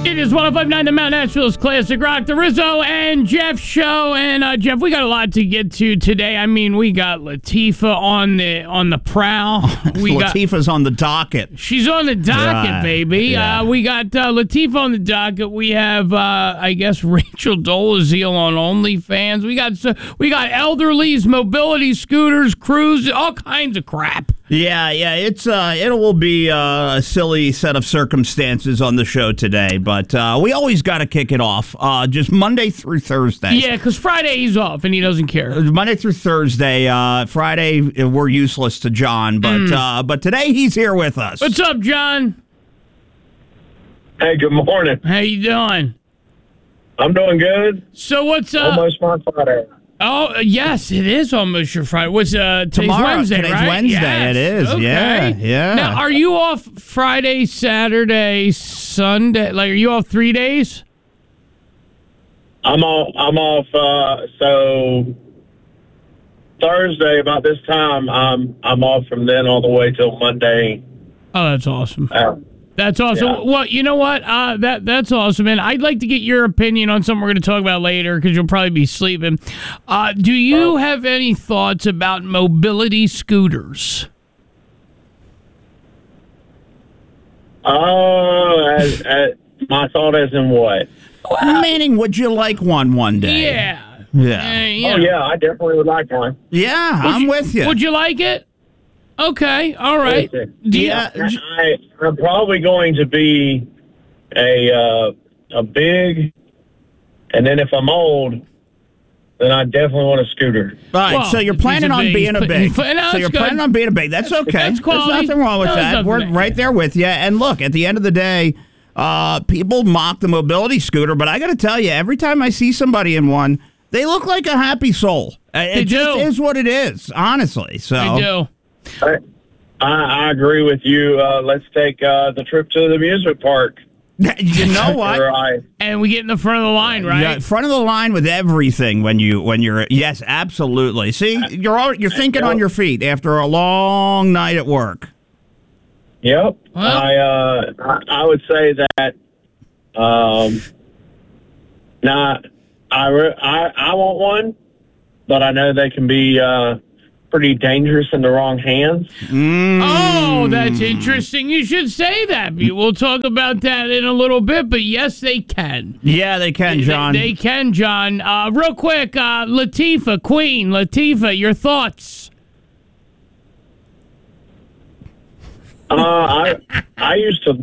It is 105.9 The Mount Nashville's Classic Rock, the Rizzo and Jeff show. And Jeff, we got a lot to get to today. I mean, we got Latifah on the prowl. Latifah's on the docket. She's on the docket, baby. Yeah. We got Latifah on the docket. We have, I guess, Rachel Dolezal on OnlyFans. We got elderlies, mobility scooters, cruises, all kinds of crap. Yeah, it will be a silly set of circumstances on the show today, but we always got to kick it off just Monday through Thursday. Yeah, because Friday he's off and he doesn't care. Monday through Thursday. Friday we're useless to John, but today he's here with us. What's up, John? Hey, good morning. How you doing? I'm doing good. So what's up? Almost my Friday. Oh, yes, it is almost your Friday. What's today's Tomorrow, Wednesday, today's right? Wednesday, Yes. it is. Okay. Yeah. Now, are you off Friday, Saturday, Sunday? Like, are you off 3 days? I'm off. So Thursday about this time, I'm off from then all the way till Monday. Oh, that's awesome. That's awesome. Yeah. Well, you know what? That's awesome, and I'd like to get your opinion on something we're going to talk about later because you'll probably be sleeping. Do you have any thoughts about mobility scooters? My thought is in what? Meaning, would you like one day? Yeah. Yeah. You Oh know. yeah, I definitely would like one. Yeah, I'm with you. Would you like it? Okay. All right. Listen, Do you- I'm probably going to be a big, and then if I'm old, then I definitely want a scooter. All right, Well, so you're if he's planning a on big- being a big. No, So that's you're good. planning on being a big. That's okay. That's quality. There's nothing wrong with No, there's that. nothing We're there. right there with you. And look, at the end of the day, people mock the mobility scooter, but I got to tell you, every time I see somebody in one, they look like a happy soul. It just do. is what it is, honestly. So I do. I agree with you. Let's take the trip to the amusement park. You know what? Right. And we get in the front of the line, right? Yeah, front of the line with everything when you're yes, absolutely. See, you're thinking on your feet after a long night at work. Yep. Well- I would say that. Now, I want one, but I know they can be pretty dangerous in the wrong hands. Oh, that's interesting. You should say that. We'll talk about that in a little bit, but yes, they can. Yeah, they can, John. They can, John. Real quick, Latifah, Queen Latifah, your thoughts? I used to